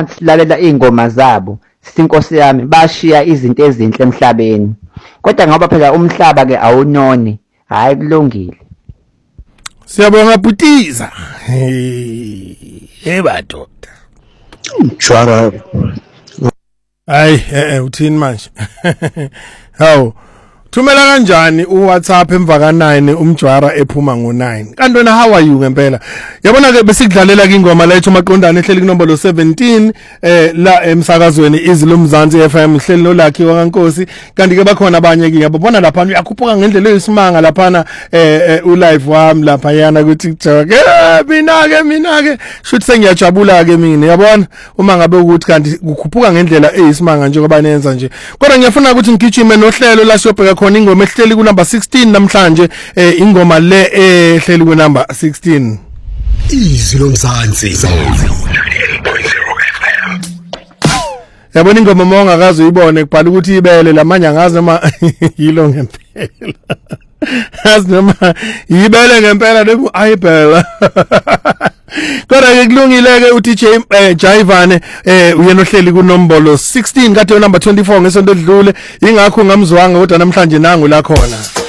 phansi silalela iy'ngoma zabo, sithi Nkosi yami bashiya izinto ezinhle emhlabeni. Kodwa ngoba phela umhlaba-ke awunoni, hhayi kulungile. Siyabonga Bhutiza. Badoda. Mjwara. Hayi uthini manje? Hawu. Thumela kanjani uWhatsApp emva ka9 umjwara ephuma ngo9. Kanti wena how are you ngempela? Yabona ke besikudlalela ke ingoma la ethu maqondana ehleli kunombolo 17 la emsakazweni izilo Mzansi FM hleli noLucky waNkosi. Kanti ke bakhona abanye ke yabona lapha uyakhuphuka ngendlela eyisimanga lapha ulive wami lapha yana ku TikTok. Mina ke shothi sengiyajabula ke mina yabona uma ngabe ukuthi kanti kukhuphuka ngendlela eyisimanga njengoba nenza nje. Kodwa ngiyafuna ukuthi ngigijime nohlelo la siyobheka khona ingoma ehleli ku number 16 namhlanje ingoma le ehleli ku number 16 izilo Mzansi yabona ingoma mawungakazi uyibone kubhala ukuthi ibele lamanye angazi noma yilo ngempela azi noma yibele ngempela lebu ayibela kodwa ke kulungile ke uDJ Jaivane uyena ohleli kunombolo 16 kade number 24 ngesonto edlule ingakho ngamzwanga kodwa namhlanje nangu la khona.